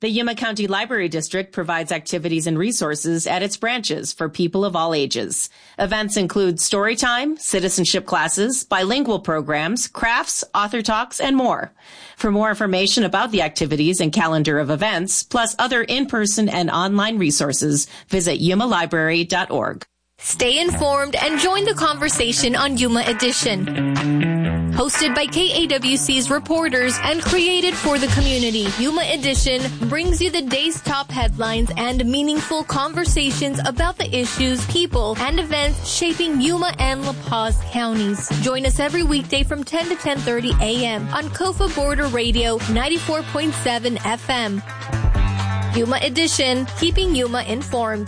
The Yuma County Library District provides activities and resources at its branches for people of all ages. Events include story time, citizenship classes, bilingual programs, crafts, author talks, and more. For more information about the activities and calendar of events, plus other in-person and online resources, visit yumalibrary.org. Stay informed and join the conversation on Yuma Edition. Hosted by KAWC's reporters and created for the community, Yuma Edition brings you the day's top headlines and meaningful conversations about the issues, people, and events shaping Yuma and La Paz counties. Join us every weekday from 10 to 10:30 a.m. on Kofa Border Radio 94.7 FM. Yuma Edition, keeping Yuma informed.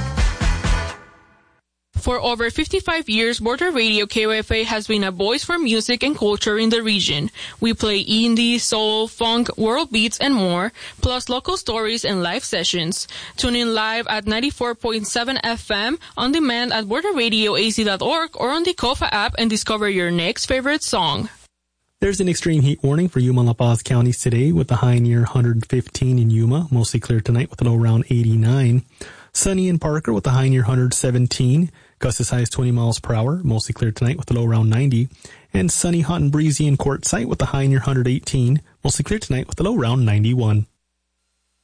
For over 55 years, Border Radio KOFA has been a voice for music and culture in the region. We play indie, soul, funk, world beats, and more, plus local stories and live sessions. Tune in live at 94.7 FM, on demand at borderradioaz.org or on the KOFA app and discover your next favorite song. There's an extreme heat warning for Yuma and La Paz counties today, with the high near 115 in Yuma, mostly clear tonight with a low around 89. Sunny in Parker with a high near 117. Gusts as high as 20 miles per hour, mostly clear tonight with a low around 90. And sunny, hot, and breezy in Quartzsite with a high near 118, mostly clear tonight with a low around 91.